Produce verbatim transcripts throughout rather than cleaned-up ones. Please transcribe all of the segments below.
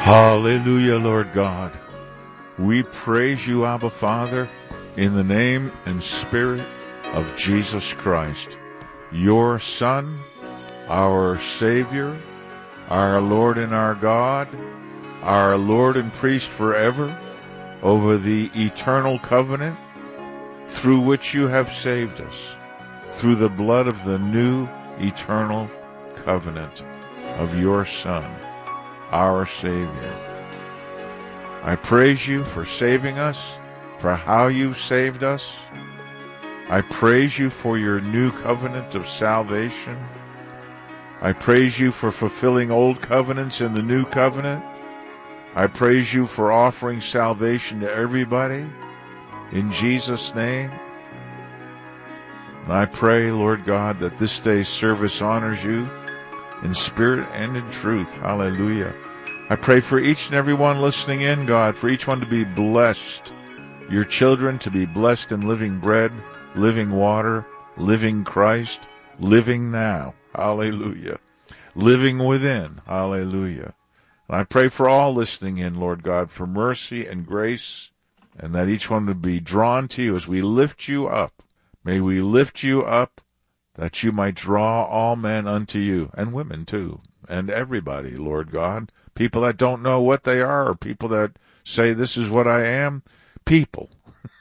Hallelujah, Lord God. We praise you, Abba Father, in the name and spirit of Jesus Christ, your Son, our Savior, our Lord and our God, our Lord and priest forever, over the eternal covenant through which you have saved us, through the blood of the new eternal covenant of your Son, our Savior. I praise you for saving us, for how you've saved us. I praise you for your new covenant of salvation. I praise you for fulfilling old covenants in the new covenant. I praise you for offering salvation to everybody in Jesus' name. And I pray, Lord God, that this day's service honors you in spirit and in truth. Hallelujah. I pray for each and every one listening in, God, for each one to be blessed, your children to be blessed in living bread, living water, living Christ, living now. Hallelujah. Living within. Hallelujah. And I pray for all listening in, Lord God, for mercy and grace, and that each one would be drawn to you as we lift you up. May we lift you up that you might draw all men unto you, and women too, and everybody, Lord God. People that don't know what they are, or people that say, this is what I am. People,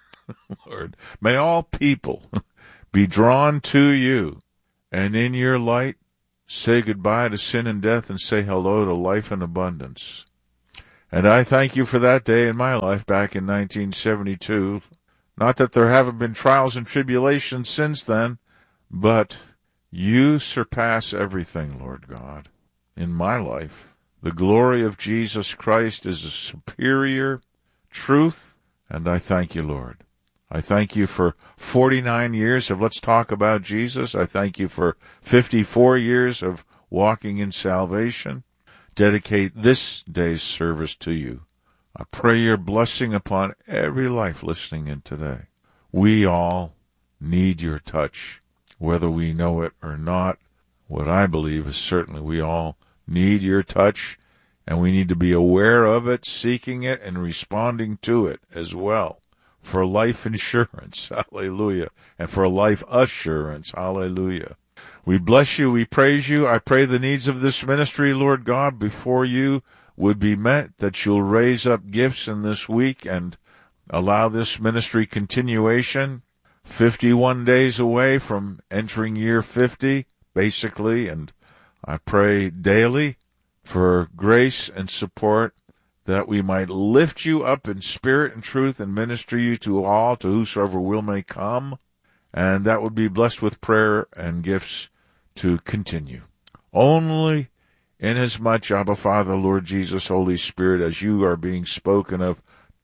Lord, may all people be drawn to you, and in your light say goodbye to sin and death and say hello to life and abundance. And I thank you for that day in my life back in nineteen seventy-two. Not that there haven't been trials and tribulations since then, but you surpass everything, Lord God, in my life. The glory of Jesus Christ is a superior truth, and I thank you, Lord. I thank you for forty-nine years of Let's Talk About Jesus. I thank you for fifty-four years of walking in salvation. Dedicate this day's service to you. I pray your blessing upon every life listening in today. We all need your touch, whether we know it or not. What I believe is certainly we all need your touch, and we need to be aware of it, seeking it, and responding to it as well. For life insurance, hallelujah, and for life assurance, hallelujah. We bless you, we praise you. I pray the needs of this ministry, Lord God, before you would be met, that you'll raise up gifts in this week and allow this ministry continuation. fifty-one days away from entering year fifty, basically, and I pray daily for grace and support, that we might lift you up in spirit and truth and minister you to all, to whosoever will may come, and that would be blessed with prayer and gifts to continue. Only inasmuch, Abba Father, Lord Jesus, Holy Spirit, as you are being spoken of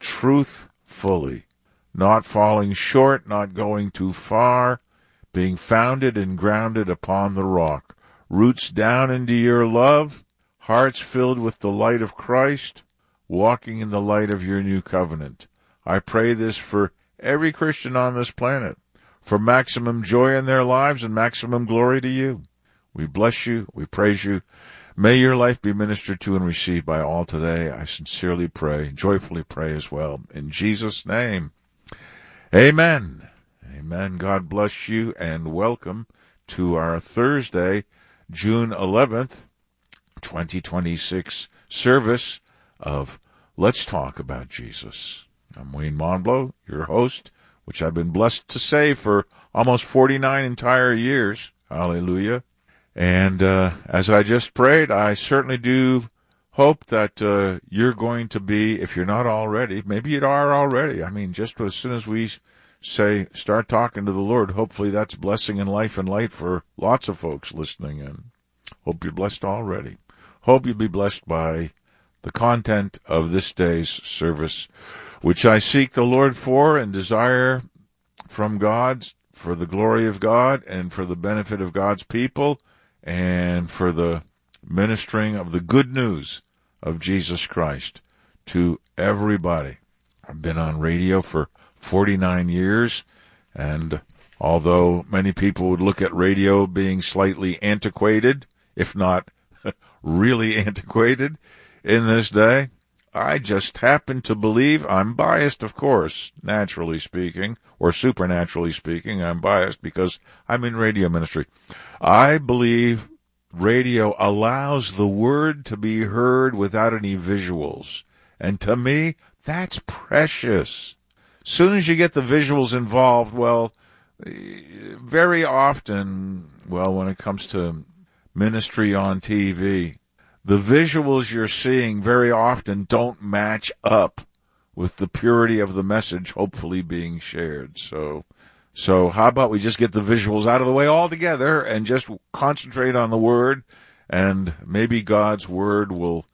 truthfully, not falling short, not going too far, being founded and grounded upon the rock, roots down into your love, hearts filled with the light of Christ, walking in the light of your new covenant. I pray this for every Christian on this planet, for maximum joy in their lives and maximum glory to you. We bless you, we praise you. May your life be ministered to and received by all today. I sincerely pray, joyfully pray as well. In Jesus' name, amen. Amen. God bless you, and welcome to our Thursday, June eleventh, twenty twenty-six service of Let's Talk About Jesus. I'm Wayne Monblow, your host, which I've been blessed to say for almost forty-nine entire years. Hallelujah. And uh, as I just prayed, I certainly do hope that uh, you're going to be, if you're not already, maybe you are already. I mean, just as soon as we say, start talking to the Lord, hopefully that's blessing and life and light for lots of folks listening in. Hope you're blessed already. Hope you'll be blessed by the content of this day's service, which I seek the Lord for and desire from God, for the glory of God and for the benefit of God's people, and for the ministering of the good news of Jesus Christ to everybody. I've been on radio for forty-nine years, and although many people would look at radio being slightly antiquated, if not really antiquated, in this day. I just happen to believe, I'm biased, of course, naturally speaking, or supernaturally speaking, I'm biased because I'm in radio ministry. I believe radio allows the word to be heard without any visuals. And to me, that's precious. Soon as you get the visuals involved, well, very often, well, when it comes to ministry on T V, the visuals you're seeing very often don't match up with the purity of the message hopefully being shared. So, so how about we just get the visuals out of the way altogether and just concentrate on the Word, and maybe God's Word will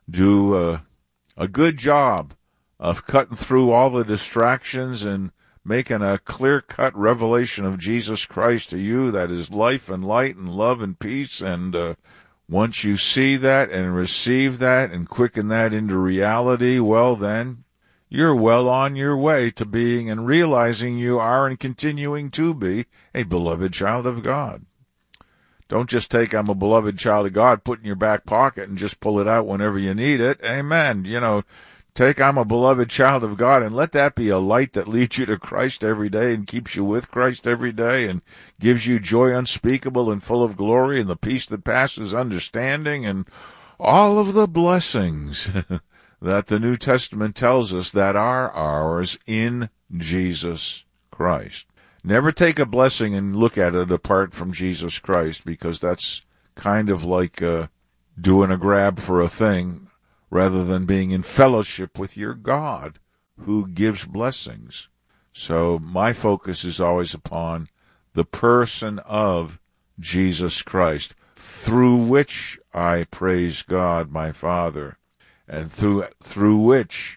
do a, a good job of cutting through all the distractions and making a clear-cut revelation of Jesus Christ to you that is life and light and love and peace. And uh, once you see that and receive that and quicken that into reality, well then, you're well on your way to being and realizing you are and continuing to be a beloved child of God. Don't just take, I'm a beloved child of God, put it in your back pocket and just pull it out whenever you need it. Amen. You know, take, I'm a beloved child of God, and let that be a light that leads you to Christ every day and keeps you with Christ every day and gives you joy unspeakable and full of glory and the peace that passes understanding and all of the blessings that the New Testament tells us that are ours in Jesus Christ. Never take a blessing and look at it apart from Jesus Christ, because that's kind of like uh, doing a grab for a thing rather than being in fellowship with your God who gives blessings. So my focus is always upon the person of Jesus Christ, through which I praise God my Father, and through through which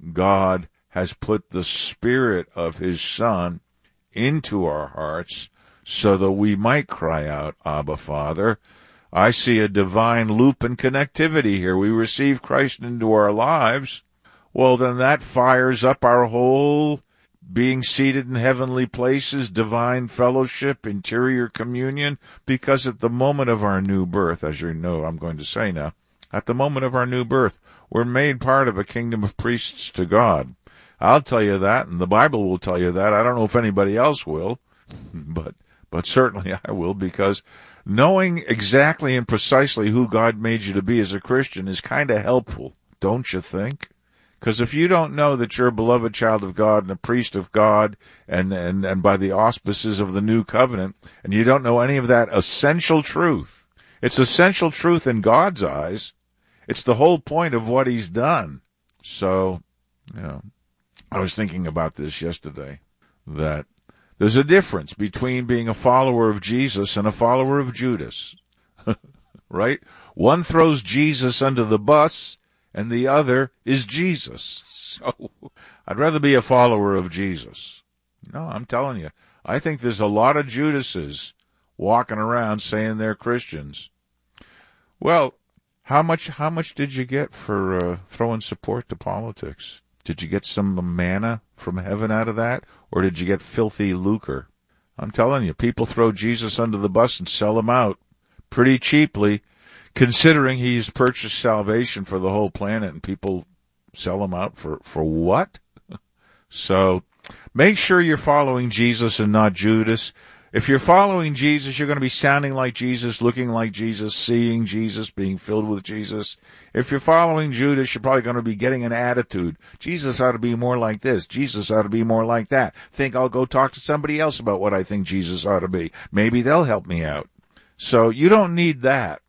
God has put the Spirit of His Son into our hearts so that we might cry out, Abba, Father. I see a divine loop and connectivity here. We receive Christ into our lives. Well, then that fires up our whole being seated in heavenly places, divine fellowship, interior communion, because at the moment of our new birth, as you know I'm going to say now, at the moment of our new birth, we're made part of a kingdom of priests to God. I'll tell you that, and the Bible will tell you that. I don't know if anybody else will, but but certainly I will, because knowing exactly and precisely who God made you to be as a Christian is kind of helpful, don't you think? Because if you don't know that you're a beloved child of God and a priest of God and, and, and by the auspices of the new covenant, and you don't know any of that essential truth, it's essential truth in God's eyes. It's the whole point of what He's done. So, you know, I was thinking about this yesterday, that there's a difference between being a follower of Jesus and a follower of Judas, right? One throws Jesus under the bus, and the other is Jesus. So I'd rather be a follower of Jesus. No, I'm telling you, I think there's a lot of Judases walking around saying they're Christians. Well, how much how much did you get for uh, throwing support to politics? Did you get some manna from heaven out of that, or did you get filthy lucre? I'm telling you, people throw Jesus under the bus and sell him out pretty cheaply, considering he's purchased salvation for the whole planet, and people sell him out for, for what? So make sure you're following Jesus and not Judas. If you're following Jesus, you're going to be sounding like Jesus, looking like Jesus, seeing Jesus, being filled with Jesus. If you're following Judas, you're probably going to be getting an attitude. Jesus ought to be more like this. Jesus ought to be more like that. Think I'll go talk to somebody else about what I think Jesus ought to be. Maybe they'll help me out. So you don't need that.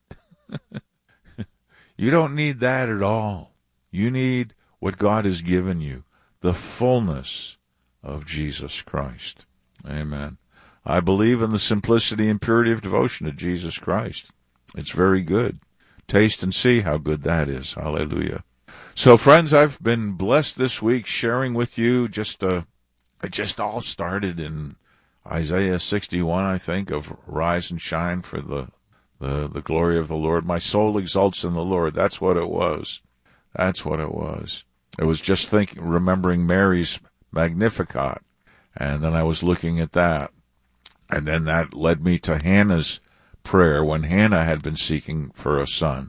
You don't need that at all. You need what God has given you, the fullness of Jesus Christ. Amen. I believe in the simplicity and purity of devotion to Jesus Christ. It's very good. Taste and see how good that is. Hallelujah. So, friends, I've been blessed this week sharing with you. Just uh, it just all started in Isaiah sixty-one, I think, of rise and shine for the, the, the glory of the Lord. My soul exults in the Lord. That's what it was. That's what it was. It was just thinking, remembering Mary's Magnificat, and then I was looking at that. And then that led me to Hannah's prayer when Hannah had been seeking for a son.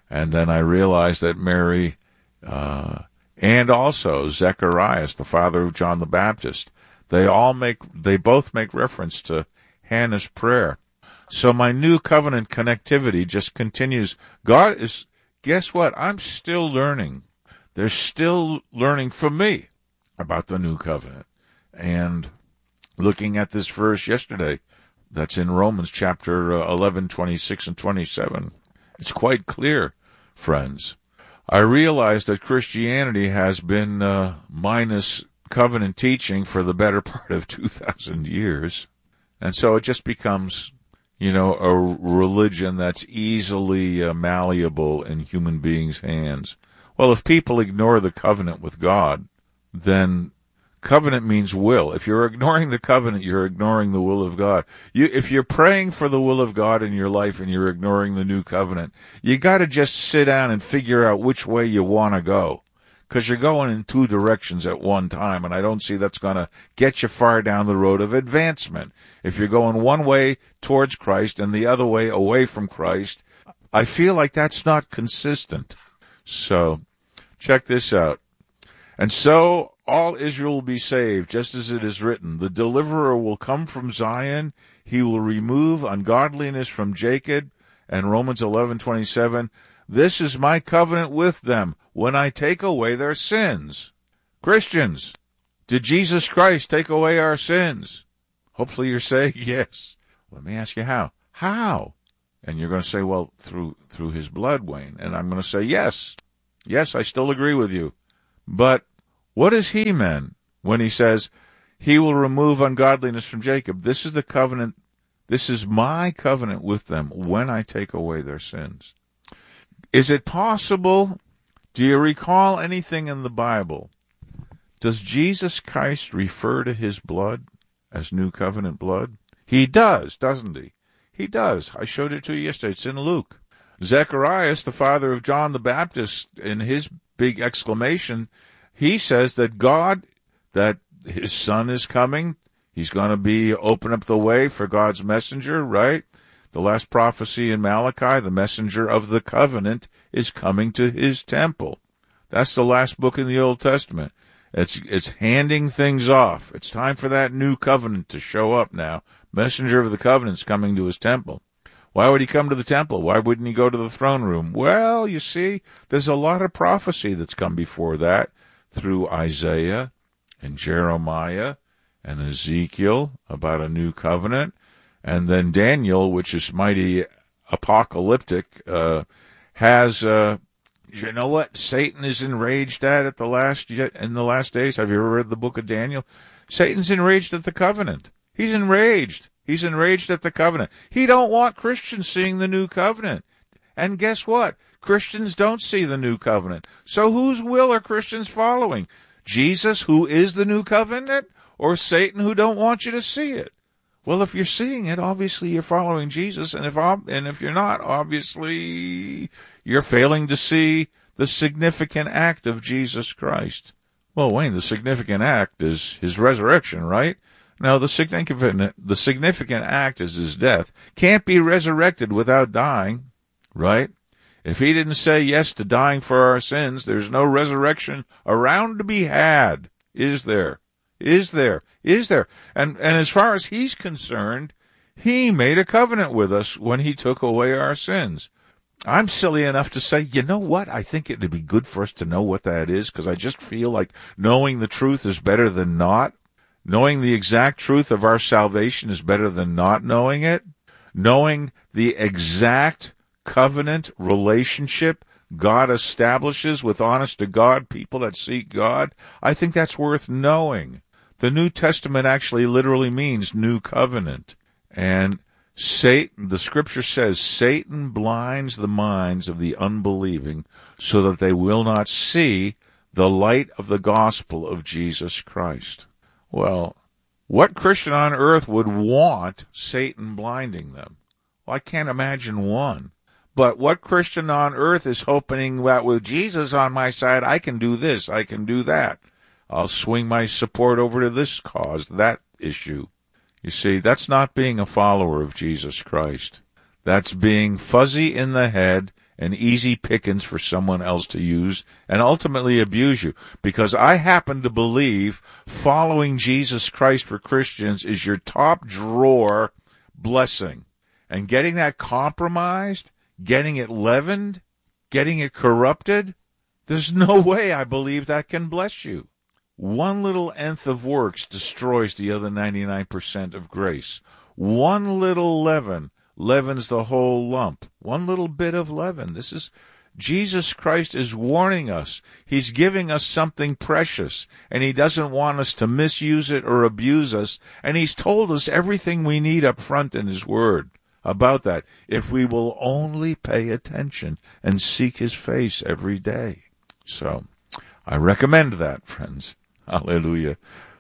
And then I realized that Mary, uh, and also Zacharias, the father of John the Baptist, they all make, they both make reference to Hannah's prayer. So my new covenant connectivity just continues. God is, guess what? I'm still learning. There's still learning from me about the new covenant. And looking at this verse yesterday, that's in Romans chapter eleven, twenty-six and twenty-seven, it's quite clear, friends. I realize that Christianity has been uh, minus covenant teaching for the better part of two thousand years. And so it just becomes, you know, a religion that's easily uh, malleable in human beings' hands. Well, if people ignore the covenant with God, then covenant means will. If you're ignoring the covenant, you're ignoring the will of God. You, if you're praying for the will of God in your life and you're ignoring the new covenant, you got to just sit down and figure out which way you want to go, because you're going in two directions at one time, and I don't see that's going to get you far down the road of advancement. If you're going one way towards Christ and the other way away from Christ, I feel like that's not consistent. So, check this out. And so all Israel will be saved, just as it is written, the deliverer will come from Zion, he will remove ungodliness from Jacob. And Romans eleven twenty-seven, this is my covenant with them when I take away their sins. Christians, did Jesus Christ take away our sins? Hopefully you're saying yes. Let me ask you how. How? And you're going to say, well, through through his blood, Wayne. And I'm going to say, yes. Yes, I still agree with you. But what does he mean when he says, he will remove ungodliness from Jacob? This is the covenant. This is my covenant with them when I take away their sins. Is it possible? Do you recall anything in the Bible? Does Jesus Christ refer to his blood as new covenant blood? He does, doesn't he? He does. I showed it to you yesterday. It's in Luke. Zacharias, the father of John the Baptist, in his big exclamation, he says that God, that his son is coming. He's going to be, open up the way for God's messenger, right? The last prophecy in Malachi, the messenger of the covenant is coming to his temple. That's the last book in the Old Testament. It's, it's handing things off. It's time for that new covenant to show up now. Messenger of the covenant's coming to his temple. Why would he come to the temple? Why wouldn't he go to the throne room? Well, you see, there's a lot of prophecy that's come before that through Isaiah and Jeremiah and Ezekiel about a new covenant. And then Daniel, which is mighty apocalyptic, uh, has, uh, you know what Satan is enraged at at the last, in the last days? Have you ever read the book of Daniel? Satan's enraged at the covenant. He's enraged. He's enraged at the covenant. He don't want Christians seeing the new covenant. And guess what? Christians don't see the new covenant. So whose will are Christians following? Jesus, who is the new covenant, or Satan, who don't want you to see it? Well, if you're seeing it, obviously you're following Jesus, and if and if you're not, obviously you're failing to see the significant act of Jesus Christ. Well, Wayne, the significant act is his resurrection, right? No, the significant the significant act is his death. Can't be resurrected without dying, right? If he didn't say yes to dying for our sins, there's no resurrection around to be had, is there? Is there? Is there? And and as far as he's concerned, he made a covenant with us when he took away our sins. I'm silly enough to say, you know what? I think it'd be good for us to know what that is, because I just feel like knowing the truth is better than not. Knowing the exact truth of our salvation is better than not knowing it. Knowing the exact covenant relationship God establishes with honest-to-God people that seek God, I think that's worth knowing. The New Testament actually literally means new covenant. And Satan, the scripture says, Satan blinds the minds of the unbelieving so that they will not see the light of the gospel of Jesus Christ. Well, what Christian on earth would want Satan blinding them? Well, I can't imagine one. But what Christian on earth is hoping that with Jesus on my side, I can do this, I can do that. I'll swing my support over to this cause, that issue. You see, that's not being a follower of Jesus Christ. That's being fuzzy in the head and easy pickings for someone else to use and ultimately abuse you. Because I happen to believe following Jesus Christ for Christians is your top drawer blessing. And getting that compromised, getting it leavened, getting it corrupted, there's no way I believe that can bless you. One little nth of works destroys the other ninety-nine percent of grace. One little leaven leavens the whole lump. One little bit of leaven. This is, Jesus Christ is warning us. He's giving us something precious, and he doesn't want us to misuse it or abuse us. And he's told us everything we need up front in his word about that, if we will only pay attention and seek his face every day. So, I recommend that, friends. Hallelujah.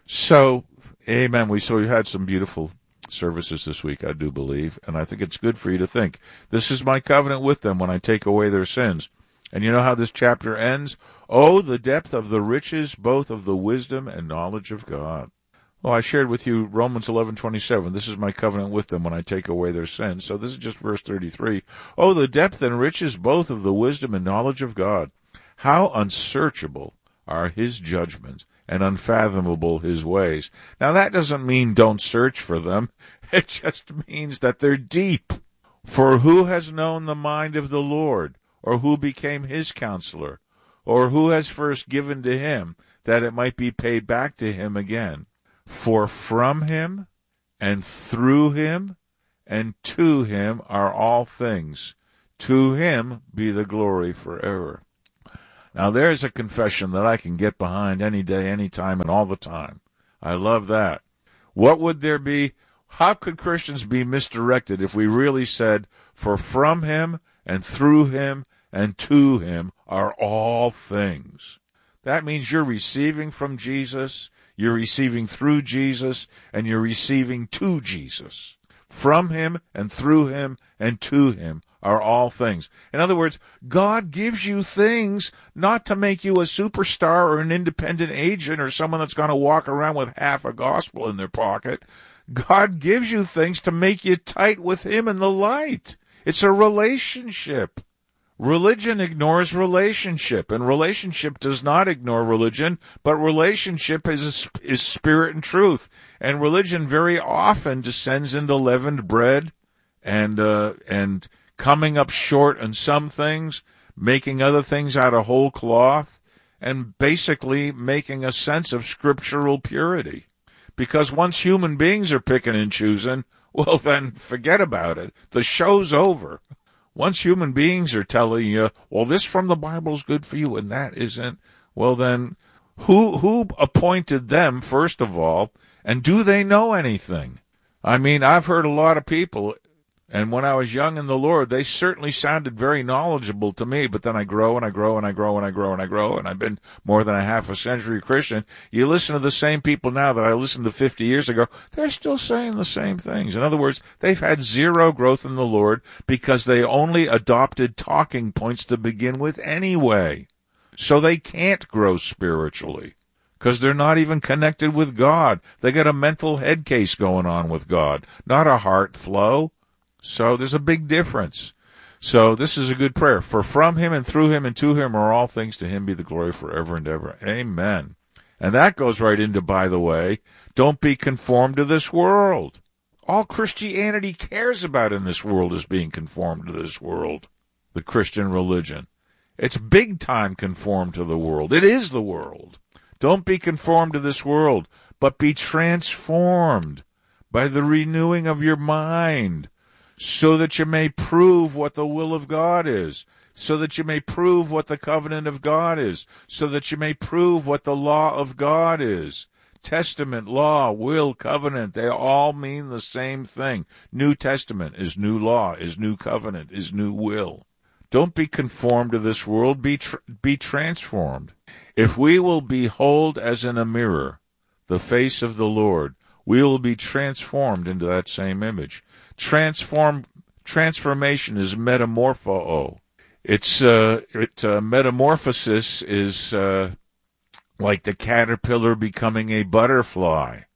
So, amen. We so we had some beautiful services this week, I do believe, and I think it's good for you to think, this is my covenant with them when I take away their sins. And you know how this chapter ends? Oh, the depth of the riches, both of the wisdom and knowledge of God. Well, I shared with you Romans eleven twenty-seven. This is my covenant with them when I take away their sins. So this is just verse thirty-three. Oh, the depth and riches, both of the wisdom and knowledge of God. How unsearchable are his judgments and unfathomable his ways. Now, that doesn't mean don't search for them. It just means that they're deep. For who has known the mind of the Lord, or who became his counselor, or who has first given to him, that it might be paid back to him again? For from him, and through him, and to him are all things. To him be the glory forever. Now, there's a confession that I can get behind any day, any time, and all the time. I love that. What would there be? How could Christians be misdirected if we really said, for from him, and through him, and to him are all things? That means you're receiving from Jesus, you're receiving through Jesus, and you're receiving to Jesus. From him, and through him, and to him are all things. In other words, God gives you things not to make you a superstar or an independent agent or someone that's going to walk around with half a gospel in their pocket. God gives you things to make you tight with him in the light. It's a relationship. Religion ignores relationship, and relationship does not ignore religion, but relationship is, is spirit and truth. And religion very often descends into leavened bread and, uh, and, coming up short on some things, making other things out of whole cloth, and basically making a sense of scriptural purity. Because once human beings are picking and choosing, well, then forget about it. The show's over. Once human beings are telling you, well, this from the Bible is good for you and that isn't, well, then who who appointed them, first of all, and do they know anything? I mean, I've heard a lot of people, and when I was young in the Lord, they certainly sounded very knowledgeable to me, but then I grow and I grow and I grow and I grow and I grow, and I've been more than a half a century Christian. You listen to the same people now that I listened to fifty years ago, they're still saying the same things. In other words, they've had zero growth in the Lord because they only adopted talking points to begin with anyway. So they can't grow spiritually because they're not even connected with God. They got a mental head case going on with God, not a heart flow. So there's a big difference. So this is a good prayer. For from him and through him and to him are all things. To him be the glory forever and ever. Amen. And that goes right into, by the way, don't be conformed to this world. All Christianity cares about in this world is being conformed to this world, the Christian religion. It's big time conformed to the world. It is the world. Don't be conformed to this world, but be transformed by the renewing of your mind, so that you may prove what the will of God is, so that you may prove what the covenant of God is, so that you may prove what the law of God is. Testament, law, will, covenant, they all mean the same thing. New Testament is new law, is new covenant, is new will. Don't be conformed to this world, be tr- be transformed. If we will behold as in a mirror the face of the Lord, we will be transformed into that same image. Transform, transformation is metamorpho. It's, uh, it, uh, metamorphosis is, uh, like the caterpillar becoming a butterfly.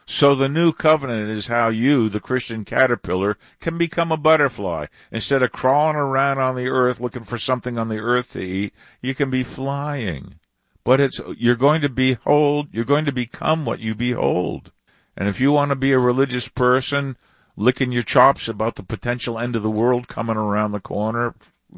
So the new covenant is how you, the Christian caterpillar, can become a butterfly. Instead of crawling around on the earth looking for something on the earth to eat, you can be flying. But it's you're going to behold, you're going to become what you behold. And if you want to be a religious person, licking your chops about the potential end of the world coming around the corner,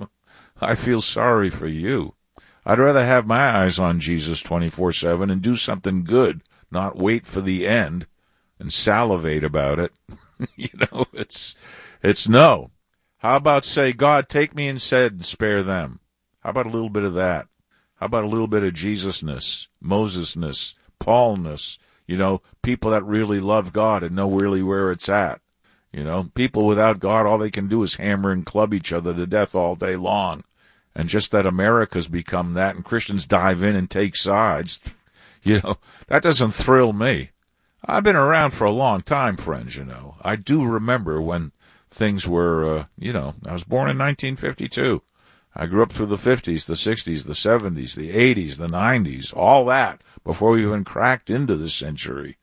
I feel sorry for you. I'd rather have my eyes on Jesus twenty-four seven and do something good, not wait for the end and salivate about it. You know, it's it's no. How about say, God, take me instead and spare them? How about a little bit of that? How about a little bit of Jesusness, Mosesness, Paulness? You know, people that really love God and know really where it's at. You know, people without God, all they can do is hammer and club each other to death all day long. And just that America's become that and Christians dive in and take sides, you know, that doesn't thrill me. I've been around for a long time, friends, you know. I do remember when things were, uh, you know, I was born in nineteen fifty-two. I grew up through the fifties, the sixties, the seventies, the eighties, the nineties, all that before we even cracked into this century.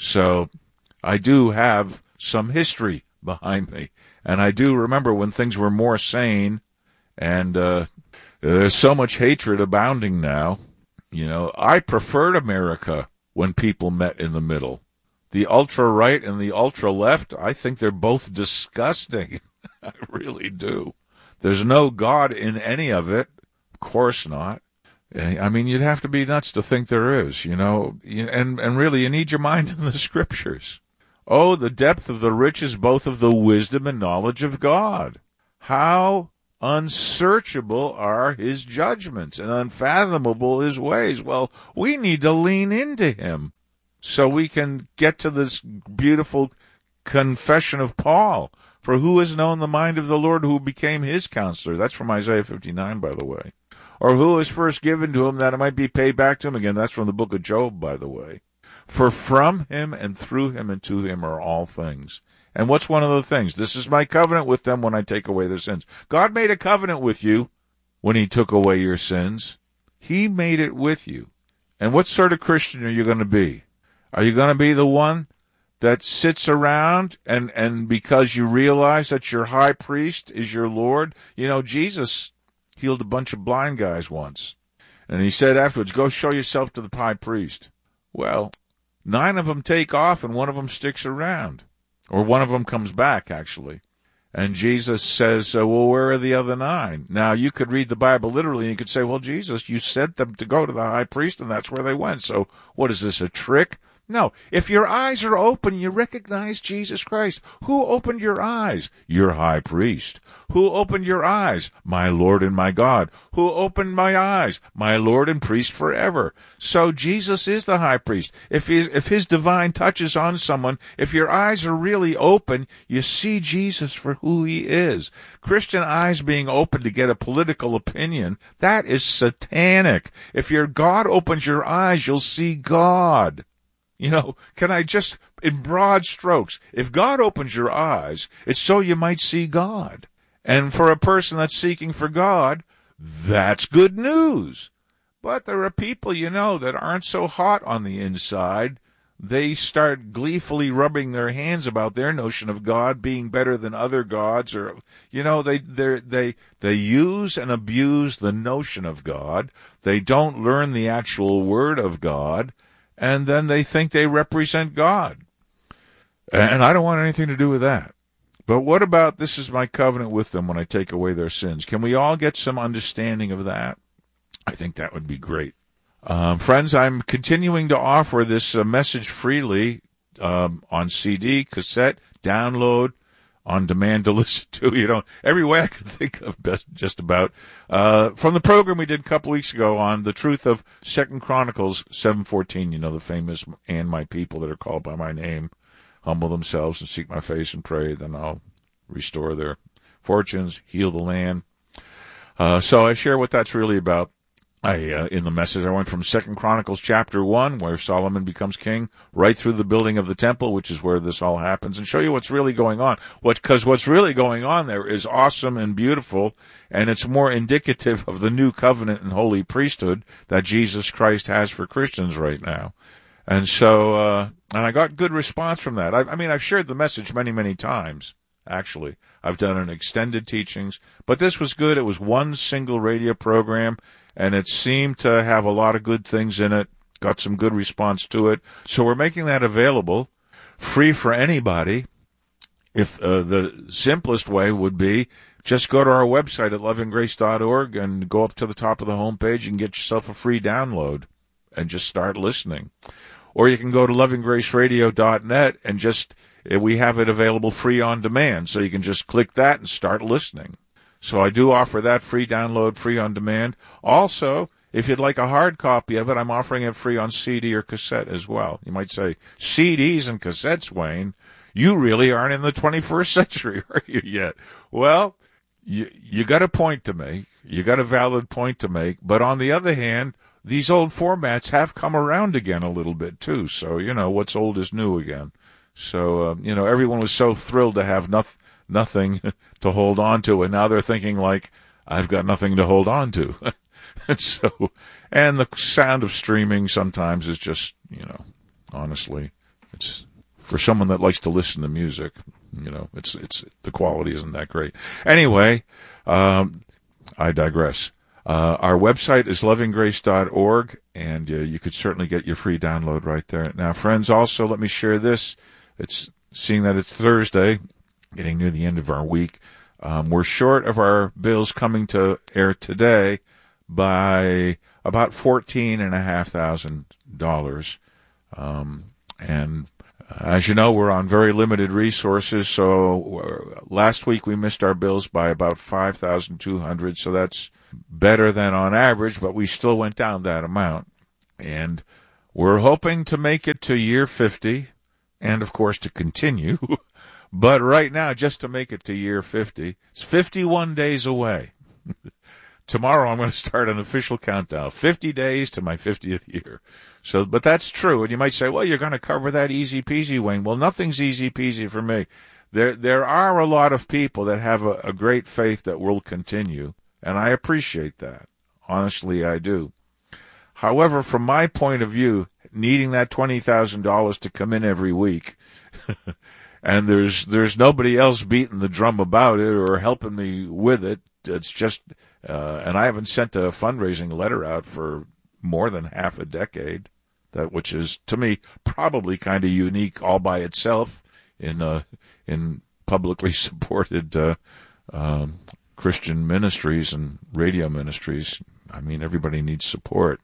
So I do have some history behind me. And I do remember when things were more sane, and uh, there's so much hatred abounding now. You know, I preferred America when people met in the middle. The ultra-right and the ultra-left, I think they're both disgusting. I really do. There's no God in any of it. Of course not. I mean, you'd have to be nuts to think there is, you know. And, and really, you need your mind in the Scriptures. Oh, the depth of the riches both of the wisdom and knowledge of God. How unsearchable are his judgments and unfathomable his ways. Well, we need to lean into him so we can get to this beautiful confession of Paul. For who has known the mind of the Lord, who became his counselor? That's from Isaiah fifty-nine, by the way. Or who was first given to him that it might be paid back to him again? That's from the book of Job, by the way. For from him and through him and to him are all things. And what's one of the things? This is my covenant with them when I take away their sins. God made a covenant with you when he took away your sins. He made it with you. And what sort of Christian are you going to be? Are you going to be the one that sits around and, and because you realize that your high priest is your Lord? You know, Jesus healed a bunch of blind guys once. And he said afterwards, go show yourself to the high priest. Well, nine of them take off and one of them sticks around. Or one of them comes back, actually. And Jesus says, uh, well, where are the other nine? Now, you could read the Bible literally, and you could say, well, Jesus, you sent them to go to the high priest, and that's where they went. So what is this, a trick? No. If your eyes are open, you recognize Jesus Christ. Who opened your eyes? Your high priest. Who opened your eyes? My Lord and my God. Who opened my eyes? My Lord and priest forever. So Jesus is the high priest. If his, if his divine touch is on someone, if your eyes are really open, you see Jesus for who he is. Christian eyes being open to get a political opinion, that is satanic. If your God opens your eyes, you'll see God. You know, can I just, in broad strokes, if God opens your eyes, it's so you might see God. And for a person that's seeking for God, that's good news. But there are people, you know, that aren't so hot on the inside. They start gleefully rubbing their hands about their notion of God being better than other gods, or, you know, they they they they use and abuse the notion of God. They don't learn the actual word of God. And then they think they represent God. And I don't want anything to do with that. But what about, this is my covenant with them when I take away their sins? Can we all get some understanding of that? I think that would be great. Um, friends, I'm continuing to offer this uh, message freely um, on C D, cassette, download, on demand to listen to, you know, every way I could think of, best, just about. Uh, from the program we did a couple weeks ago on the truth of Second Chronicles seven fourteen, you know, the famous, and my people that are called by my name humble themselves and seek my face and pray, then I'll restore their fortunes, heal the land. Uh, so I share what that's really about. I, uh, in the message, I went from Second Chronicles chapter one, where Solomon becomes king, right through the building of the temple, which is where this all happens, and show you what's really going on. What, because what's really going on there is awesome and beautiful, and it's more indicative of the new covenant and holy priesthood that Jesus Christ has for Christians right now. And so, uh, and I got good response from that. I, I mean, I've shared the message many, many times, actually. I've done an extended teachings, but this was good. It was one single radio program, and it seemed to have a lot of good things in it, got some good response to it. So we're making that available, free for anybody. If uh, the simplest way would be just go to our website at loving grace dot org and go up to the top of the homepage and get yourself a free download and just start listening. Or you can go to loving grace radio dot net and just, we have it available free on demand, so you can just click that and start listening. So I do offer that free download, free on demand. Also, if you'd like a hard copy of it, I'm offering it free on C D or cassette as well. You might say, C Ds and cassettes, Wayne, you really aren't in the twenty-first century, are you yet? Well, you, you got a point to make. You got a valid point to make. But on the other hand, these old formats have come around again a little bit, too. So, you know, what's old is new again. So, uh, you know, everyone was so thrilled to have noth- nothing to hold on to, and now they're thinking, like, I've got nothing to hold on to. And so, and the sound of streaming sometimes is just, you know, honestly, it's for someone that likes to listen to music, you know, it's, it's, the quality isn't that great. Anyway, um, I digress. Uh, our website is loving grace dot org, and uh, you could certainly get your free download right there. Now, friends, also let me share this. It's seeing that it's Thursday, getting near the end of our week. Um, we're short of our bills coming to air today by about fourteen and a half thousand dollars. Um, and as you know, we're on very limited resources. So uh, last week we missed our bills by about five thousand two hundred. So that's better than on average, but we still went down that amount. And we're hoping to make it to year fifty, and of course to continue. But right now, just to make it to year fifty, it's fifty-one days away. Tomorrow I'm going to start an official countdown, fifty days to my fiftieth year. So, but that's true. And you might say, well, you're going to cover that easy peasy, Wayne. Well, nothing's easy peasy for me. There, there are a lot of people that have a, a great faith that will continue. And I appreciate that. Honestly, I do. However, from my point of view, needing that twenty thousand dollars to come in every week, and there's there's nobody else beating the drum about it or helping me with it. It's just, uh, and I haven't sent a fundraising letter out for more than half a decade, that which is, to me, probably kind of unique all by itself in uh, in publicly supported uh, um Christian ministries and radio ministries. I mean, everybody needs support.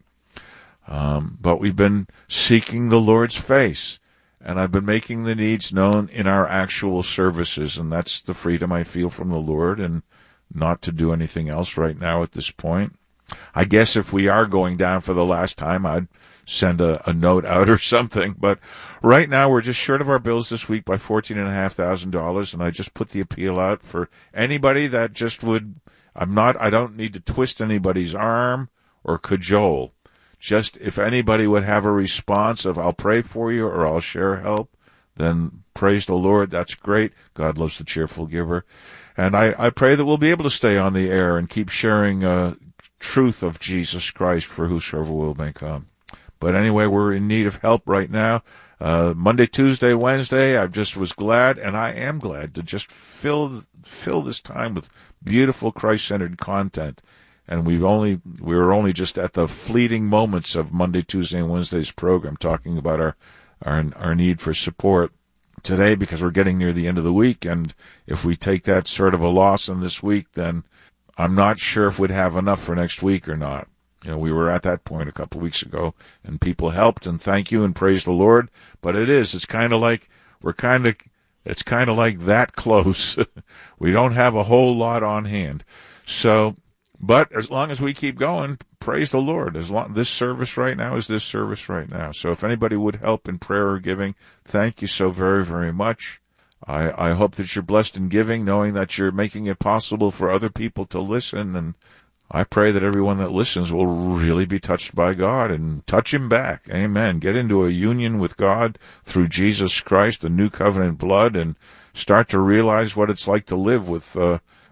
Um, but we've been seeking the Lord's face, and I've been making the needs known in our actual services, and that's the freedom I feel from the Lord, and not to do anything else right now at this point. I guess if we are going down for the last time, I'd send a, a note out or something, but right now we're just short of our bills this week by fourteen and a half thousand dollars, and I just put the appeal out for anybody that just would, I'm not, I don't need to twist anybody's arm or cajole. Just if anybody would have a response of, I'll pray for you or I'll share help, then praise the Lord, that's great. God loves the cheerful giver. And I, I pray that we'll be able to stay on the air and keep sharing uh, truth of Jesus Christ for whosoever will may come. But anyway, we're in need of help right now. Uh, Monday, Tuesday, Wednesday, I just was glad, and I am glad to just fill fill this time with beautiful Christ-centered content. And we've only we were only just at the fleeting moments of Monday, Tuesday, and Wednesday's program, talking about our our our need for support today, because we're getting near the end of the week. And if we take that sort of a loss in this week, then I'm not sure if we'd have enough for next week or not. You know, we were at that point a couple of weeks ago, and people helped, and thank you, and praise the Lord. But it is, it's kind of like, we're kind of, it's kind of like that close. We don't have a whole lot on hand. So, but as long as we keep going, praise the Lord. As long, this service right now is this service right now. So if anybody would help in prayer or giving, thank you so very, very much. I, I hope that you're blessed in giving, knowing that you're making it possible for other people to listen, and I pray that everyone that listens will really be touched by God and touch him back. Amen. Get into a union with God through Jesus Christ, the new covenant blood, and start to realize what it's like to live with uh,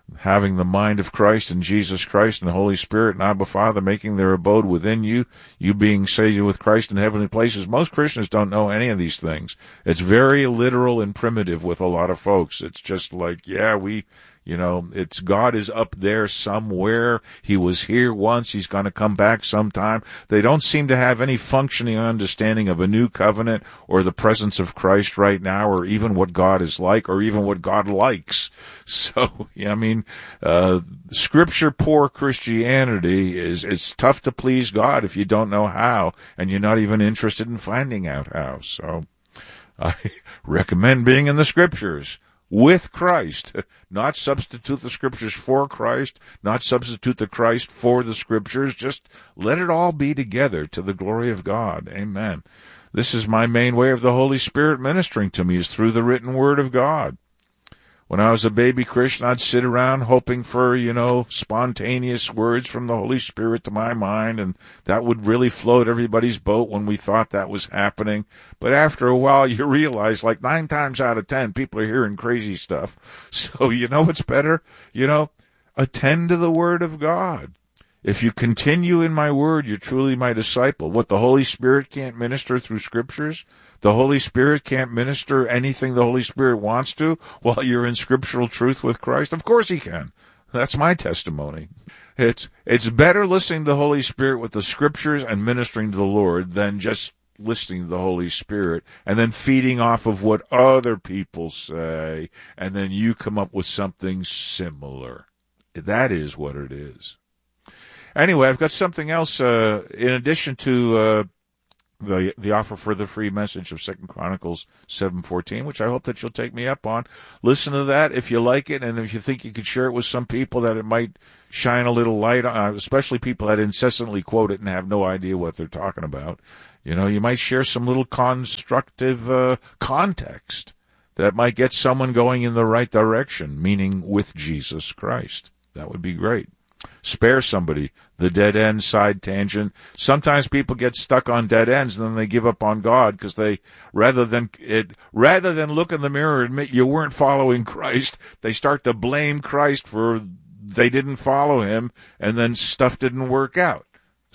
having the mind of Christ and Jesus Christ and the Holy Spirit and Abba Father making their abode within you, you being seated with Christ in heavenly places. Most Christians don't know any of these things. It's very literal and primitive with a lot of folks. It's just like, yeah, we... You know, it's God is up there somewhere. He was here once. He's going to come back sometime. They don't seem to have any functioning understanding of a new covenant or the presence of Christ right now, or even what God is like, or even what God likes. So, yeah, I mean, uh, scripture poor Christianity is, it's tough to please God if you don't know how, and you're not even interested in finding out how. So, I recommend being in the scriptures with Christ, not substitute the scriptures for Christ, not substitute the Christ for the scriptures. Just let it all be together to the glory of God. Amen. This is my main way of the Holy Spirit ministering to me, is through the written word of God. When I was a baby Christian, I'd sit around hoping for, you know, spontaneous words from the Holy Spirit to my mind, and that would really float everybody's boat when we thought that was happening. But after a while, you realize, like nine times out of ten, people are hearing crazy stuff. So you know what's better? You know, attend to the Word of God. If you continue in my word, you're truly my disciple. What, the Holy Spirit can't minister through scriptures? The Holy Spirit can't minister anything the Holy Spirit wants to while you're in scriptural truth with Christ? Of course he can. That's my testimony. It's it's better listening to the Holy Spirit with the scriptures and ministering to the Lord than just listening to the Holy Spirit and then feeding off of what other people say, and then you come up with something similar. That is what it is. Anyway, I've got something else uh, in addition to uh, the the offer for the free message of Second Chronicles seven fourteen, which I hope that you'll take me up on. Listen to that if you like it, and if you think you could share it with some people that it might shine a little light on, especially people that incessantly quote it and have no idea what they're talking about. You know, you might share some little constructive uh, context that might get someone going in the right direction, meaning with Jesus Christ. That would be great. Spare somebody the dead end side tangent. Sometimes people get stuck on dead ends and then they give up on God because they, rather than it, rather than look in the mirror and admit you weren't following Christ, they start to blame Christ for they didn't follow him, and then stuff didn't work out.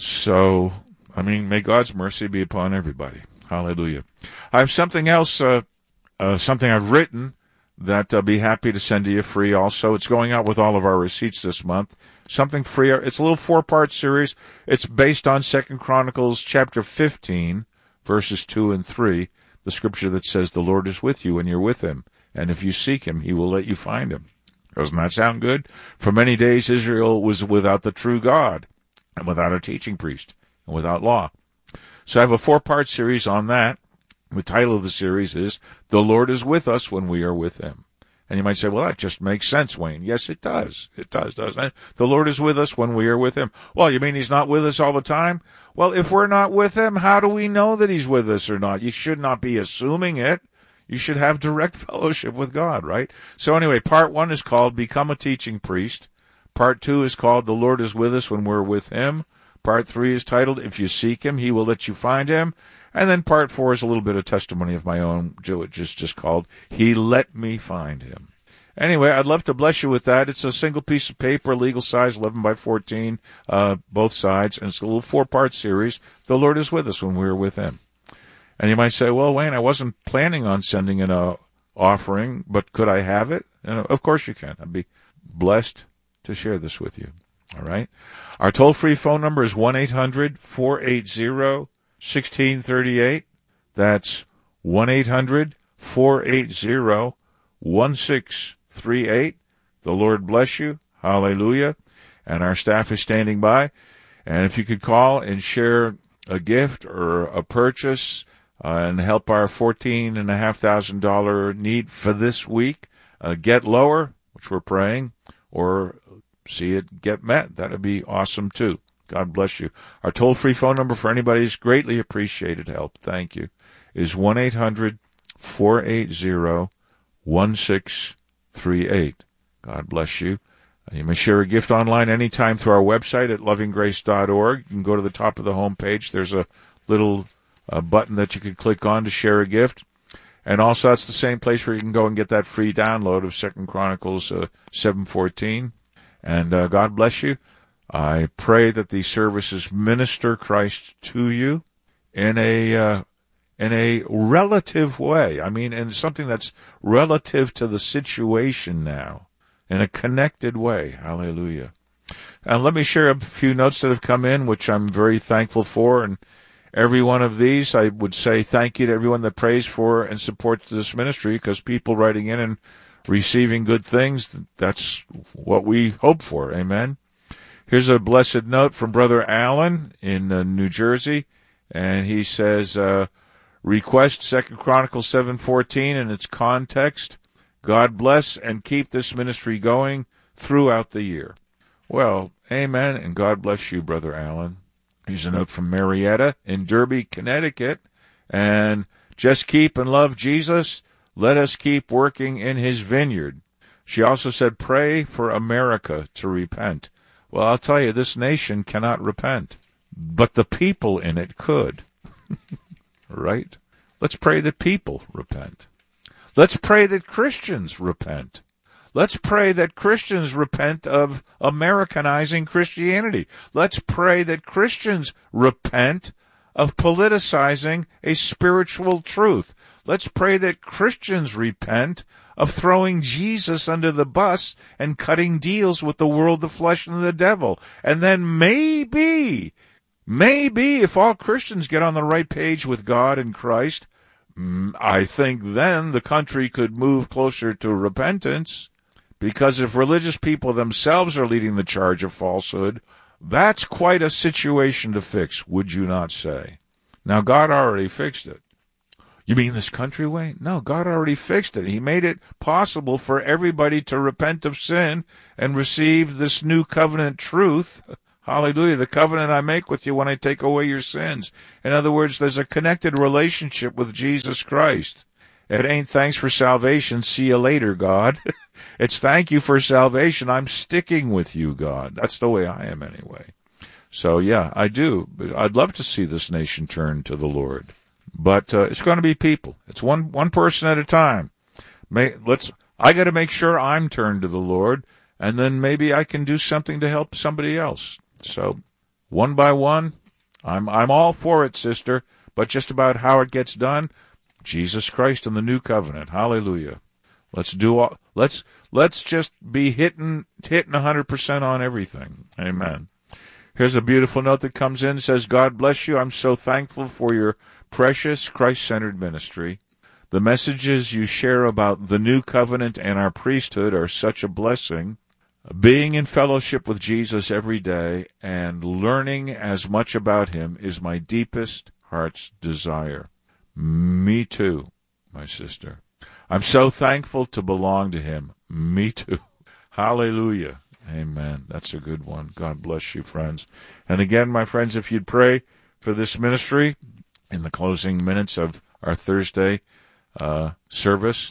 So, I mean, may God's mercy be upon everybody. Hallelujah. I have something else, uh, uh, something I've written that I'll be happy to send to you free also. It's going out with all of our receipts this month. Something free. It's a little four-part series. It's based on Second Chronicles chapter fifteen, verses two and three, the scripture that says, the Lord is with you when you're with him, and if you seek him, he will let you find him. Doesn't that sound good? For many days Israel was without the true God, and without a teaching priest, and without law. So I have a four-part series on that. The title of the series is, The Lord is with us when we are with him. And you might say, well, that just makes sense, Wayne. Yes, it does. It does, doesn't it? The Lord is with us when we are with him. Well, you mean he's not with us all the time? Well, if we're not with him, how do we know that he's with us or not? You should not be assuming it. You should have direct fellowship with God, right? So anyway, part one is called Become a Teaching Priest. Part two is called The Lord is with us when we're with him. Part three is titled, If you seek him, he will let you find him. And then part four is a little bit of testimony of my own, which is just called, He Let Me Find Him. Anyway, I'd love to bless you with that. It's a single piece of paper, legal size, eleven by fourteen, uh, both sides, and it's a little four-part series. The Lord is with us when we're with him. And you might say, well, Wayne, I wasn't planning on sending in an offering, but could I have it? And of course you can. I'd be blessed to share this with you. All right? Our toll-free phone number is one eight hundred four eight zero one six three eight. That's one eight hundred four eight zero one six three eight. The Lord bless you. Hallelujah. And our staff is standing by. And if you could call and share a gift or a purchase uh, and help our fourteen thousand five hundred dollars need for this week uh, get lower, which we're praying, or see it get met, that would be awesome too. God bless you. Our toll-free phone number for anybody who's greatly appreciated help, thank you, is one eight hundred four eight zero one six three eight. God bless you. You may share a gift online anytime through our website at loving grace dot org. You can go to the top of the home page. There's a little uh, button that you can click on to share a gift. And also, that's the same place where you can go and get that free download of Second Chronicles uh, seven fourteen. And uh, God bless you. I pray that these services minister Christ to you in a uh, in a relative way. I mean, in something that's relative to the situation now, in a connected way. Hallelujah. And let me share a few notes that have come in, which I'm very thankful for. And every one of these, I would say thank you to everyone that prays for and supports this ministry, because people writing in and receiving good things, that's what we hope for. Amen. Here's a blessed note from Brother Allen in uh, New Jersey, and he says, uh, request Second Chronicles seven fourteen in its context. God bless and keep this ministry going throughout the year. Well, amen, and God bless you, Brother Allen. Here's a note from Marietta in Derby, Connecticut, and just keep and love Jesus. Let us keep working in his vineyard. She also said, pray for America to repent. Well, I'll tell you, this nation cannot repent, but the people in it could. Right? Let's pray that people repent. Let's pray that Christians repent. Let's pray that Christians repent of Americanizing Christianity. Let's pray that Christians repent of politicizing a spiritual truth. Let's pray that Christians repent of throwing Jesus under the bus and cutting deals with the world, the flesh, and the devil. And then maybe, maybe if all Christians get on the right page with God and Christ, I think then the country could move closer to repentance. Because if religious people themselves are leading the charge of falsehood, that's quite a situation to fix, would you not say? Now, God already fixed it. You mean this country way? No, God already fixed it. He made it possible for everybody to repent of sin and receive this new covenant truth. Hallelujah, the covenant I make with you when I take away your sins. In other words, there's a connected relationship with Jesus Christ. It ain't thanks for salvation, see you later, God. It's thank you for salvation, I'm sticking with you, God. That's the way I am anyway. So, yeah, I do. I'd love to see this nation turn to the Lord. But uh, it's going to be people. It's one one person at a time. May, let's. I got to make sure I'm turned to the Lord, and then maybe I can do something to help somebody else. So, one by one, I'm I'm all for it, sister. But just about how it gets done, Jesus Christ and the new covenant. Hallelujah. Let's do all. Let's let's just be hitting hitting a hundred percent on everything. Amen. Here's a beautiful note that comes in. It says, God bless you. I'm so thankful for your precious Christ-centered ministry. The messages you share about the new covenant and our priesthood are such a blessing. Being in fellowship with Jesus every day and learning as much about him is my deepest heart's desire. Me too, my sister. I'm so thankful to belong to him. Me too. Hallelujah. Amen. That's a good one. God bless you, friends. And again, my friends, if you'd pray for this ministry in the closing minutes of our Thursday uh, service.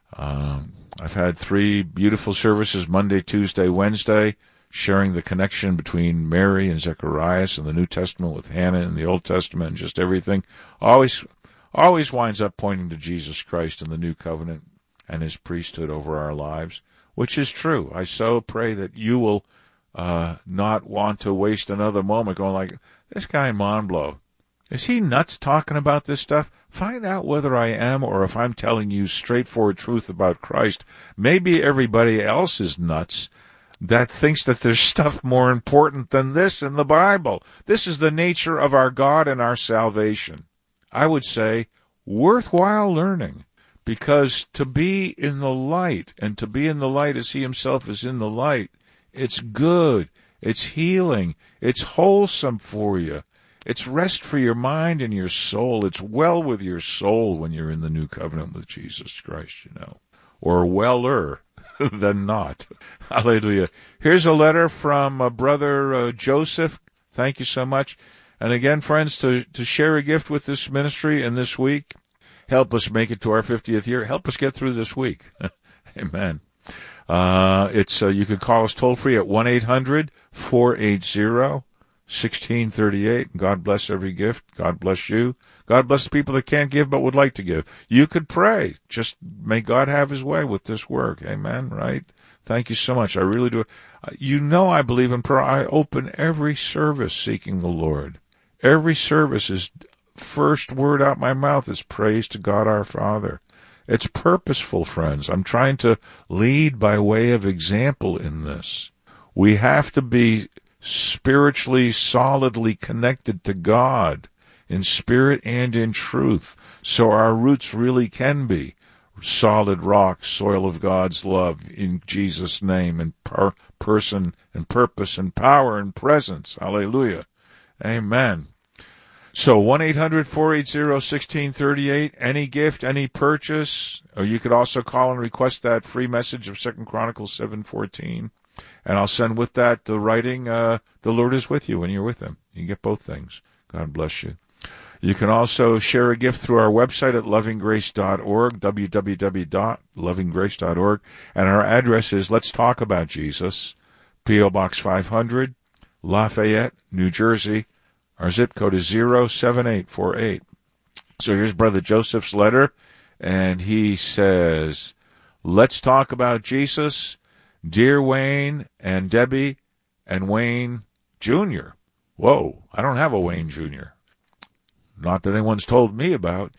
Um, I've had three beautiful services, Monday, Tuesday, Wednesday, sharing the connection between Mary and Zacharias in the New Testament with Hannah in the Old Testament, and just everything. Always, always winds up pointing to Jesus Christ and the new covenant and his priesthood over our lives, which is true. I so pray that you will uh, not want to waste another moment going like, this guy Monblow, is he nuts talking about this stuff? Find out whether I am or if I'm telling you straightforward truth about Christ. Maybe everybody else is nuts that thinks that there's stuff more important than this in the Bible. This is the nature of our God and our salvation. I would say worthwhile learning, because to be in the light, and to be in the light as he himself is in the light, it's good, it's healing, it's wholesome for you. It's rest for your mind and your soul. It's well with your soul when you're in the new covenant with Jesus Christ, you know. Or weller than not. Hallelujah. Here's a letter from uh, Brother uh, Joseph. Thank you so much. And again, friends, to, to share a gift with this ministry in this week, help us make it to our fiftieth year. Help us get through this week. Amen. Uh, it's uh, you can call us toll free at one eight hundred four eight zero sixteen thirty-eight. God bless every gift. God bless you. God bless the people that can't give but would like to give. You could pray. Just may God have his way with this work. Amen, right? Thank you so much. I really do. You know I believe in prayer. I open every service seeking the Lord. Every service is, first word out my mouth is praise to God our Father. It's purposeful, friends. I'm trying to lead by way of example in this. We have to be spiritually, solidly connected to God in spirit and in truth, so our roots really can be solid rock, soil of God's love, in Jesus' name, and per- person and purpose and power and presence. Hallelujah. Amen. So one eight hundred four eight zero one six three eight, any gift, any purchase, or you could also call and request that free message of Second Chronicles seven fourteen, and I'll send with that the writing, uh, the Lord is with you when you're with him. You can get both things. God bless you. You can also share a gift through our website at loving grace dot org, w w w dot loving grace dot org, and our address is Let's Talk About Jesus, P O. Box five hundred, Lafayette, New Jersey. Our zip code is zero seven eight four eight. So here's Brother Joseph's letter, and he says, Let's talk about Jesus, dear Wayne and Debbie and Wayne Junior Whoa, I don't have a Wayne Junior Not that anyone's told me about.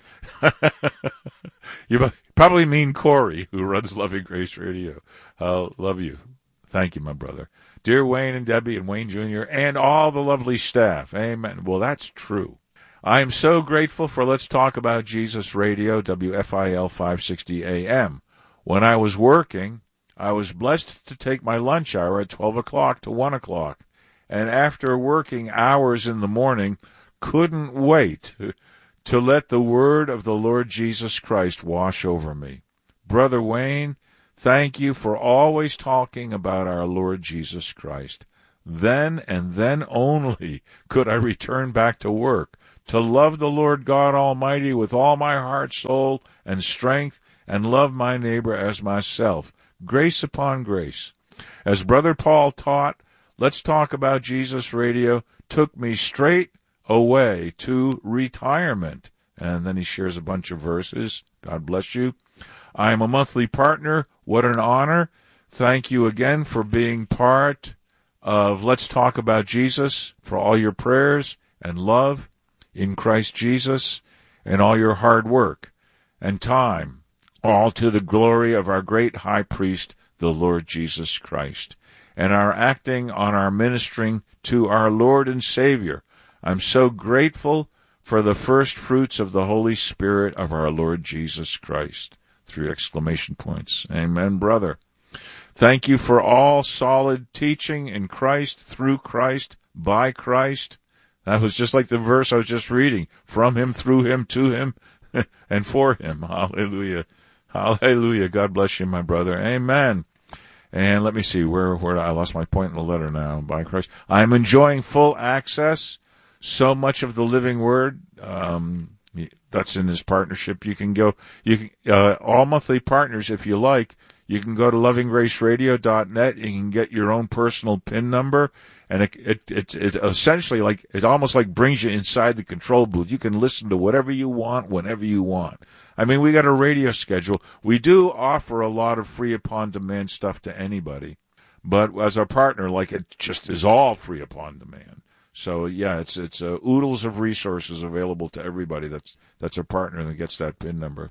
You probably mean Corey, who runs Loving Grace Radio. I love you. Thank you, my brother. Dear Wayne and Debbie and Wayne Junior and all the lovely staff. Amen. Well, that's true. I am so grateful for Let's Talk About Jesus Radio, W F I L five sixty A M. When I was working, I was blessed to take my lunch hour at twelve o'clock to one o'clock. And after working hours in the morning, couldn't wait to let the word of the Lord Jesus Christ wash over me. Brother Wayne, thank you for always talking about our Lord Jesus Christ. Then and then only could I return back to work, to love the Lord God Almighty with all my heart, soul, and strength, and love my neighbor as myself. Grace upon grace. As Brother Paul taught, Let's Talk About Jesus Radio took me straight away to retirement. And then he shares a bunch of verses. God bless you. I am a monthly partner. What an honor. Thank you again for being part of Let's Talk About Jesus, for all your prayers and love in Christ Jesus, and all your hard work and time, all to the glory of our great high priest, the Lord Jesus Christ, and our acting on our ministering to our Lord and Savior. I'm so grateful for the first fruits of the Holy Spirit of our Lord Jesus Christ. Three exclamation points. Amen, brother. Thank you for all solid teaching in Christ, through Christ, by Christ. That was just like the verse I was just reading. From him, through him, to him, and for him. Hallelujah. Hallelujah. God bless you, my brother. Amen. And let me see, where, where I lost my point in the letter now. By Christ. I'm enjoying full access. So much of the living word, um, that's in his partnership. You can go, you can, uh, all monthly partners, if you like, you can go to loving grace radio dot net. You can get your own personal PIN number, and it, it, it, it essentially like, it almost like brings you inside the control booth. You can listen to whatever you want, whenever you want. I mean, we got a radio schedule. We do offer a lot of free upon demand stuff to anybody, but as a partner, like, it just is all free upon demand. So yeah, it's it's uh, oodles of resources available to everybody that's that's a partner that gets that PIN number.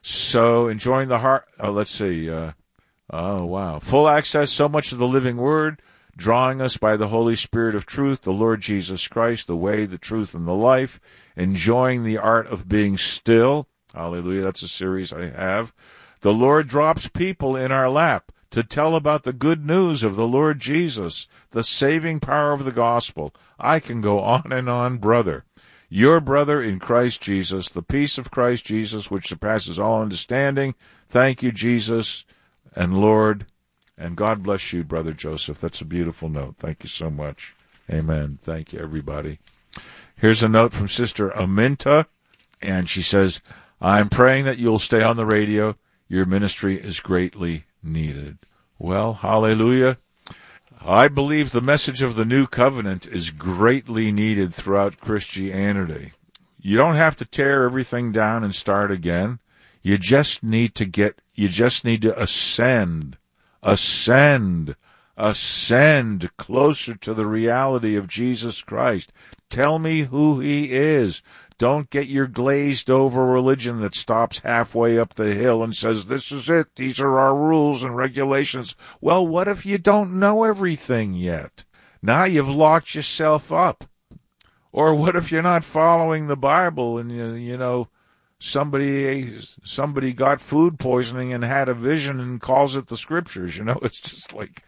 So enjoying the heart. Oh, let's see. Uh, oh wow, full access. So much of the living word, drawing us by the Holy Spirit of truth, the Lord Jesus Christ, the way, the truth, and the life. Enjoying the art of being still. Hallelujah. That's a series I have. The Lord drops people in our lap to tell about the good news of the Lord Jesus, the saving power of the gospel. I can go on and on, brother. Your brother in Christ Jesus, the peace of Christ Jesus, which surpasses all understanding. Thank you, Jesus and Lord. And God bless you, Brother Joseph. That's a beautiful note. Thank you so much. Amen. Thank you, everybody. Here's a note from Sister Aminta, and she says, I'm praying that you'll stay on the radio. Your ministry is greatly needed. Well, hallelujah. I believe the message of the new covenant is greatly needed throughout Christianity. You don't have to tear everything down and start again. You just need to get, you just need to ascend, ascend, ascend closer to the reality of Jesus Christ. Tell me who he is. Don't get your glazed over religion that stops halfway up the hill and says, this is it, these are our rules and regulations. Well, what if you don't know everything yet? Now you've locked yourself up. Or what if you're not following the Bible and, you, you know, somebody somebody got food poisoning and had a vision and calls it the Scriptures? You know, it's just like...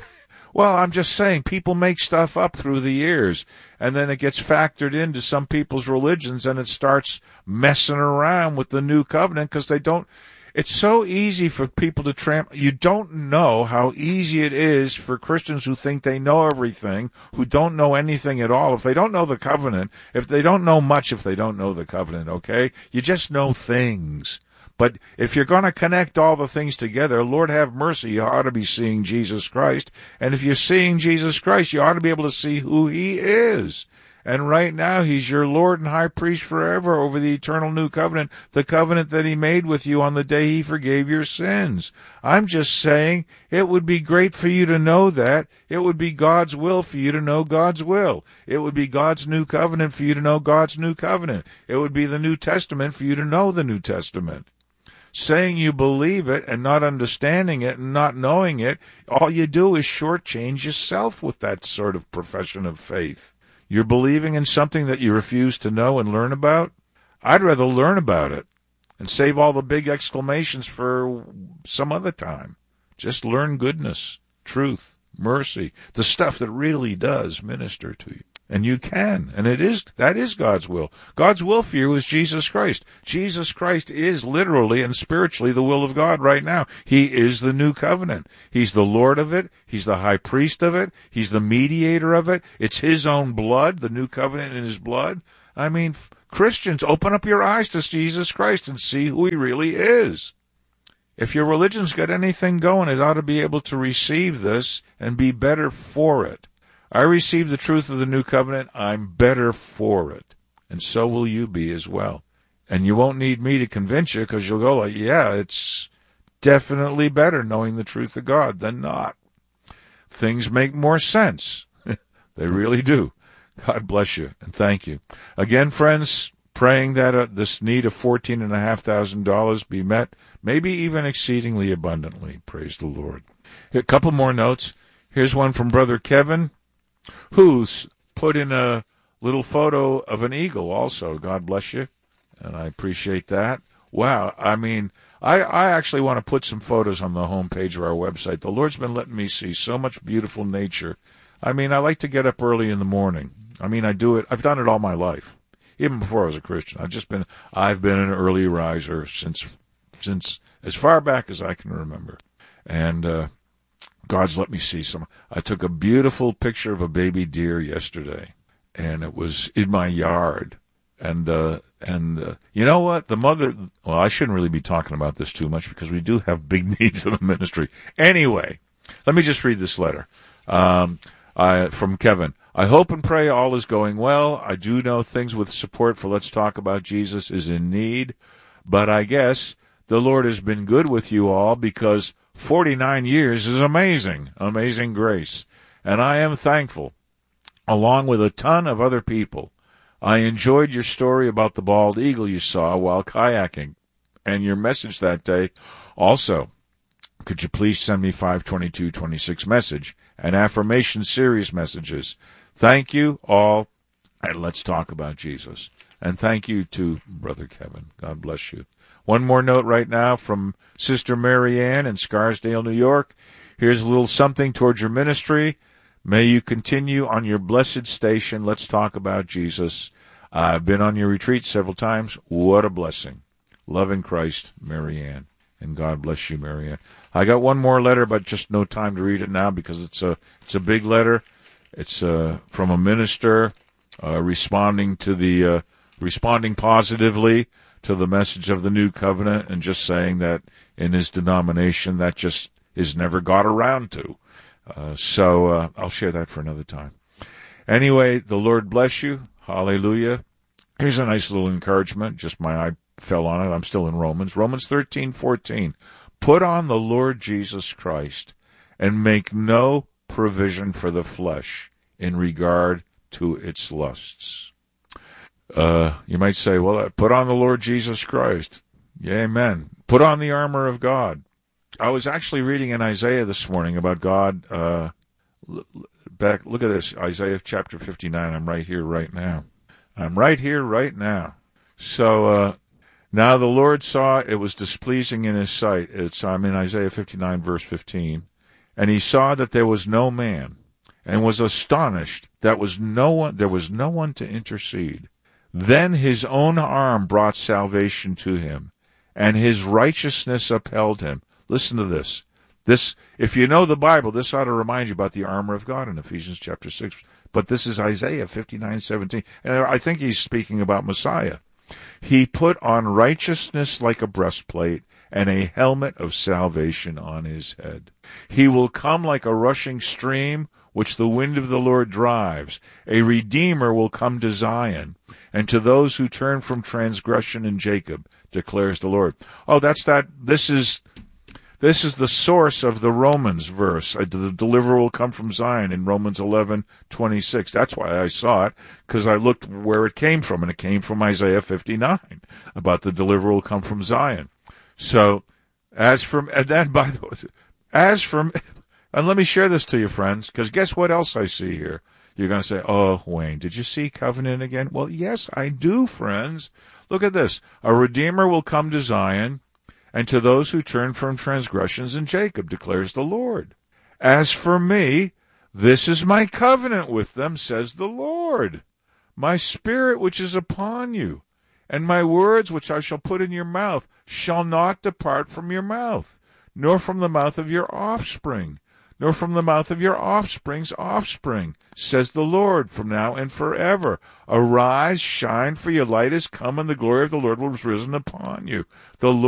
Well, I'm just saying, people make stuff up through the years, and then it gets factored into some people's religions, and it starts messing around with the new covenant because they don't. It's so easy for people to tramp. You don't know how easy it is for Christians who think they know everything, who don't know anything at all. If they don't know the covenant, if they don't know much, if they don't know the covenant, okay, you just know things. But if you're going to connect all the things together, Lord have mercy, you ought to be seeing Jesus Christ. And if you're seeing Jesus Christ, you ought to be able to see who he is. And right now, he's your Lord and High Priest forever over the eternal new covenant, the covenant that he made with you on the day he forgave your sins. I'm just saying, it would be great for you to know that. It would be God's will for you to know God's will. It would be God's new covenant for you to know God's new covenant. It would be the New Testament for you to know the New Testament. Saying you believe it and not understanding it and not knowing it, all you do is shortchange yourself with that sort of profession of faith. You're believing in something that you refuse to know and learn about? I'd rather learn about it and save all the big exclamations for some other time. Just learn goodness, truth, mercy, the stuff that really does minister to you. And you can, and it is, that is God's will. God's will for you is Jesus Christ. Jesus Christ is literally and spiritually the will of God right now. He is the new covenant. He's the Lord of it. He's the high priest of it. He's the mediator of it. It's his own blood, the new covenant in his blood. I mean, Christians, open up your eyes to Jesus Christ and see who he really is. If your religion's got anything going, it ought to be able to receive this and be better for it. I received the truth of the new covenant. I'm better for it. And so will you be as well. And you won't need me to convince you because you'll go like, yeah, it's definitely better knowing the truth of God than not. Things make more sense. They really do. God bless you and thank you. Again, friends, praying that uh, this need of fourteen thousand five hundred dollars be met, maybe even exceedingly abundantly. Praise the Lord. A couple more notes. Here's one from Brother Kevin, who's put in a little photo of an eagle also. God bless you, and I appreciate that. Wow, I mean, I, I actually want to put some photos on the homepage of our website. The Lord's been letting me see so much beautiful nature. I mean, I like to get up early in the morning. I mean, I do it. I've done it all my life, even before I was a Christian. I've just been, I've been an early riser since, since as far back as I can remember. And, uh, God's let me see some. I took a beautiful picture of a baby deer yesterday, and it was in my yard. And, uh, and, uh, you know what? The mother, well, I shouldn't really be talking about this too much because we do have big needs in the ministry. Anyway, let me just read this letter, um, I, from Kevin. I hope and pray all is going well. I do know things with support for Let's Talk About Jesus is in need, but I guess the Lord has been good with you all because forty-nine years is amazing, amazing grace. And I am thankful, along with a ton of other people. I enjoyed your story about the bald eagle you saw while kayaking and your message that day. Also, could you please send me five twenty-two twenty-six message and affirmation series messages? Thank you all, and let's talk about Jesus. And thank you to Brother Kevin. God bless you. One more note right now from Sister Mary Ann in Scarsdale, New York. Here's a little something towards your ministry. May you continue on your blessed station. Let's talk about Jesus. I've been on your retreat several times. What a blessing. Love in Christ, Mary Ann. And God bless you, Mary Ann. I got one more letter, but just no time to read it now because it's a it's a big letter. It's uh, from a minister uh, responding to the uh, responding positively to the message of the new covenant and just saying that in his denomination that just is never got around to. Uh, so uh, I'll share that for another time. Anyway, the Lord bless you. Hallelujah. Here's a nice little encouragement. Just my eye fell on it. I'm still in Romans. Romans thirteen fourteen. Put on the Lord Jesus Christ and make no provision for the flesh in regard to its lusts. Uh, you might say, well, put on the Lord Jesus Christ. Yeah, amen. Put on the armor of God. I was actually reading in Isaiah this morning about God. Uh, back, look at this, Isaiah chapter fifty-nine. I'm right here, right now. I'm right here, right now. So uh, now the Lord saw it was displeasing in his sight. It's I'm in Isaiah fifty-nine, verse fifteen. And he saw that there was no man, and was astonished that was no one. There was no one to intercede. Then his own arm brought salvation to him, and his righteousness upheld him. Listen to this. This, if you know the Bible, this ought to remind you about the armor of God in Ephesians chapter six. But this is Isaiah fifty-nine seventeen, and I think he's speaking about Messiah. He put on righteousness like a breastplate, and a helmet of salvation on his head. He will come like a rushing stream, which the wind of the Lord drives. A Redeemer will come to Zion, and to those who turn from transgression in Jacob, declares the Lord. Oh, that's that. This is this is the source of the Romans verse. The deliverer will come from Zion in Romans eleven twenty-six. That's why I saw it, because I looked where it came from, and it came from Isaiah fifty-nine about the deliverer will come from Zion. So, as from, and then by the way, as from, and let me share this to you, friends, because guess what else I see here? You're going to say, oh, Wayne, did you see covenant again? Well, yes, I do, friends. Look at this. A Redeemer will come to Zion, and to those who turn from transgressions in Jacob, declares the Lord. As for me, this is my covenant with them, says the Lord. My spirit which is upon you, and my words which I shall put in your mouth, shall not depart from your mouth, nor from the mouth of your offspring, nor from the mouth of your offspring's offspring, says the Lord, from now and forever. Arise, shine, for your light is come, and the glory of the Lord will have risen upon you. The Lord